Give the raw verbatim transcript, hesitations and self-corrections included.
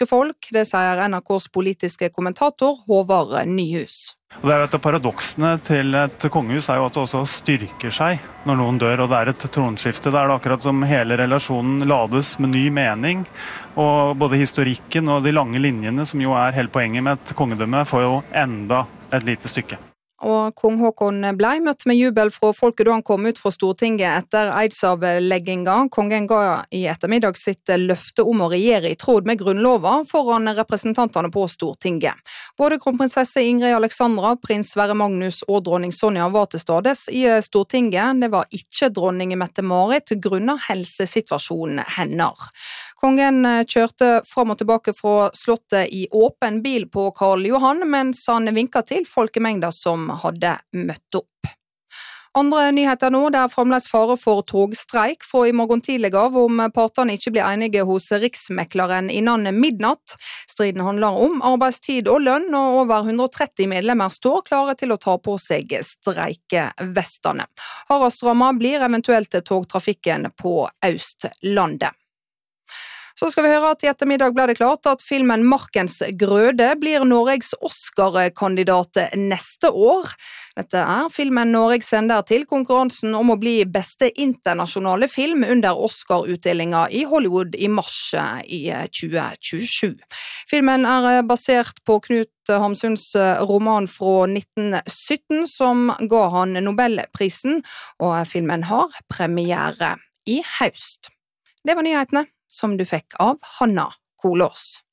norske folk, det sier N R K's politiske kommentator Håvard Nyhus. Og det er jo et av paradoksene til et kongehus er jo at det også styrker seg når noen dør, og det er et tronskifte. Det er det akkurat som hele relasjonen lades med ny mening, og både historikken og de lange linjene, som jo er hele poenget med et kongedømme, får jo enda et lite stykke. Og kong Håkon ble møtt med jubel fra folket da han kom ut fra Stortinget etter eidsavlegginga. Kongen ga i ettermiddag sitt løfte om å regjere i tråd med grunnloven foran representantene på Stortinget. Både kronprinsesse Ingrid Alexandra, prins Sverre Magnus og dronning Sonja var til stades i Stortinget. Det var ikke dronning Mette-Marit grunnet helsesituasjonen hennes. Kongen kjørte fram og tilbake fra slottet i åpen bil på Karl Johan, mens han vinket til folkemengder som hadde møtt opp. Andre nyheter nå, det er fremdeles fare for togstreik fra i morgen tidlig av om partene ikke blir enige hos riksmekleren innan midnatt. Striden handler om arbeidstid og lønn, og over hundre og tretti medlemmer står klare til å ta på seg streikevestene. Hardest rammet blir eventuelt togtrafikken på Østlandet. Så skal vi høre at i ettermiddag ble det klart at filmen Markens Grøde blir Norges Oscar-kandidat neste år. Dette er filmen Norge sender til konkurransen om å bli beste internasjonale film under Oscar-utdelingen i Hollywood i mars i tjue tjuesju. Filmen er basert på Knut Hamsuns roman fra nitten sytten som ga han Nobelprisen, og filmen har premiere i høst. Det var nyhetene som du fikk av Hanna Kolås.